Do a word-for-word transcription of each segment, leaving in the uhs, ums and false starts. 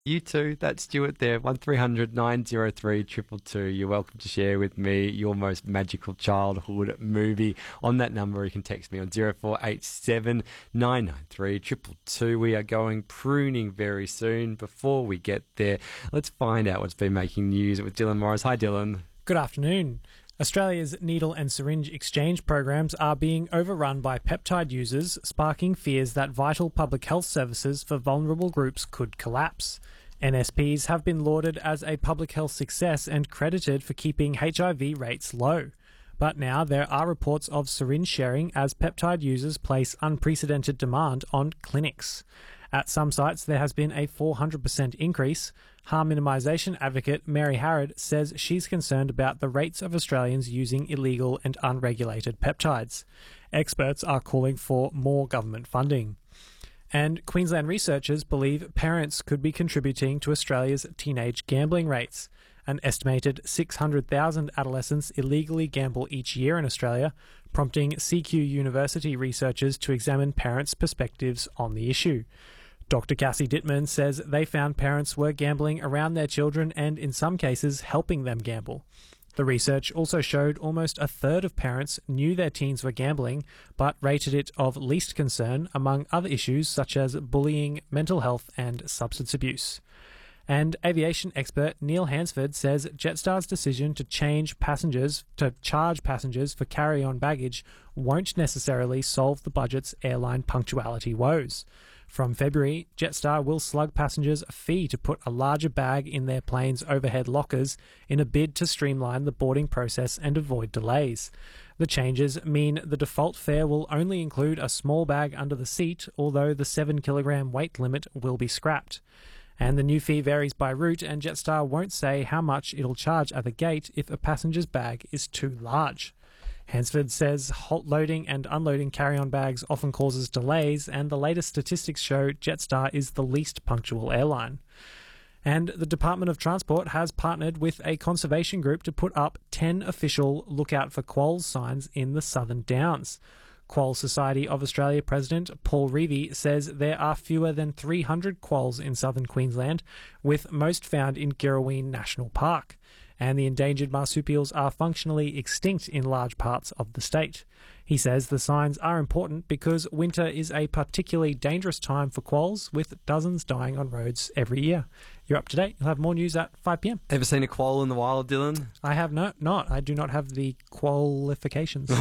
You too. That's Stuart there. One three hundred nine oh three two two. You're welcome to share with me your most magical childhood movie. On that number, you can text me on zero four eight seven nine nine three two two two. We are going pruning very soon. Before we get there, let's find out what's been making news with Dylan Morris. Hi, Dylan. Good afternoon. Australia's needle and syringe exchange programs are being overrun by peptide users, sparking fears that vital public health services for vulnerable groups could collapse. N S Ps have been lauded as a public health success and credited for keeping H I V rates low. But now there are reports of syringe sharing as peptide users place unprecedented demand on clinics. At some sites, there has been a four hundred percent increase. Harm minimisation advocate Mary Harrod says she's concerned about the rates of Australians using illegal and unregulated peptides. Experts are calling for more government funding. And Queensland researchers believe parents could be contributing to Australia's teenage gambling rates. An estimated six hundred thousand adolescents illegally gamble each year in Australia, prompting C Q University researchers to examine parents' perspectives on the issue. Doctor Cassie Dittman says they found parents were gambling around their children and, in some cases, helping them gamble. The research also showed almost a third of parents knew their teens were gambling, but rated it of least concern among other issues such as bullying, mental health and substance abuse. And aviation expert Neil Hansford says Jetstar's decision to change passengers to charge passengers for carry-on baggage won't necessarily solve the budget's airline punctuality woes. From February, Jetstar will slug passengers a fee to put a larger bag in their plane's overhead lockers in a bid to streamline the boarding process and avoid delays. The changes mean the default fare will only include a small bag under the seat, although the seven kilogram weight limit will be scrapped. And the new fee varies by route, and Jetstar won't say how much it'll charge at the gate if a passenger's bag is too large. Hansford says hot loading and unloading carry-on bags often causes delays, and the latest statistics show Jetstar is the least punctual airline. And the Department of Transport has partnered with a conservation group to put up ten official Look Out for Quolls signs in the Southern Downs. Quoll Society of Australia President Paul Reevy says there are fewer than three hundred quolls in southern Queensland, with most found in Girrawheen National Park. And the endangered marsupials are functionally extinct in large parts of the state. He says the signs are important because winter is a particularly dangerous time for quolls, with dozens dying on roads every year. You're up to date. You'll have more news at five p.m. Ever seen a quoll in the wild, Dylan? I have no, not. I do not have the qualifications.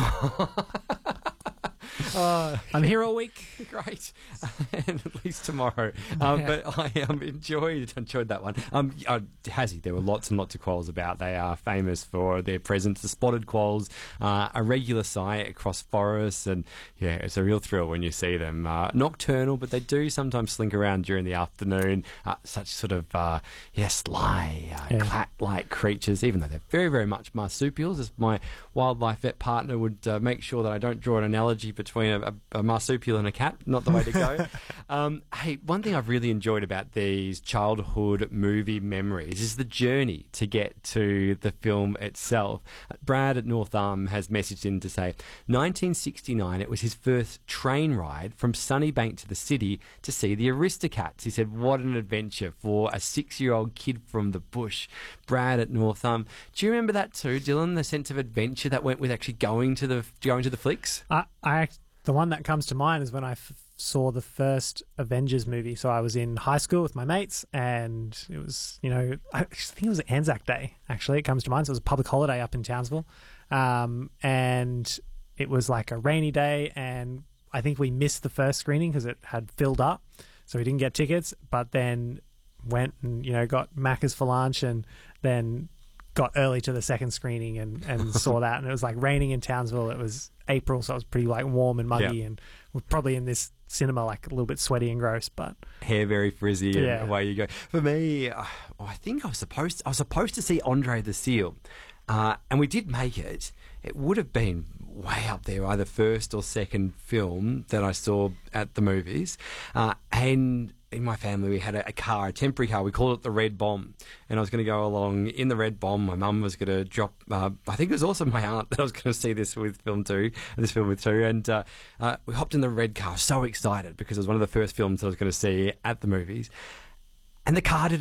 Uh, I'm here all week. Great. And at least tomorrow. Um, Yeah. But I um, enjoyed enjoyed that one. Um, uh, Hazzy, there were lots and lots of quolls about. They are famous for their presence. The spotted quolls are a regular sight across forests, and yeah, it's a real thrill when you see them. Uh, nocturnal, but they do sometimes slink around during the afternoon. Uh, such sort of, uh, yeah, sly, uh, Yeah. cat-like creatures, even though they're very, very much marsupials. As my wildlife vet partner would uh, make sure that I don't draw an analogy between a, a, a marsupial and a cat. Not the way to go. um, hey, one thing I've really enjoyed about these childhood movie memories is the journey to get to the film itself. Brad at North Arm has messaged in to say, nineteen sixty-nine, it was his first train ride from Sunnybank to the city to see the Aristocats. He said, what an adventure for a six-year-old kid from the bush. Brad at North Arm. Do you remember that too, Dylan? The sense of adventure that went with actually going to the going to the flicks? I, I, the one that comes to mind is when I f- saw the first Avengers movie. So I was in high school with my mates, and it was, you know, I think it was Anzac Day, actually, it comes to mind. So it was a public holiday up in Townsville. Um, and it was like a rainy day, and I think we missed the first screening because it had filled up. So we didn't get tickets, but then went and, you know, got Macca's for lunch, and then got early to the second screening and, and saw that. And it was like raining in Townsville. It was April, so it was pretty like warm and muggy, Yeah. and we're probably in this cinema like a little bit sweaty and gross, but Hair very frizzy, and Yeah. away you go. For me, uh, I think I was supposed I was supposed to see Andre the Seal, uh, and we did make it. It would have been way up there, either first or second film that I saw at the movies, uh, and in my family we had a, a car, a temporary car. We called it the Red Bomb, and I was going to go along in the Red Bomb. My mum was going to drop. Uh, I think it was also my aunt that I was going to see this with film too, this film with too, and uh, uh, we hopped in the red car. So excited because it was one of the first films that I was going to see at the movies. and the car did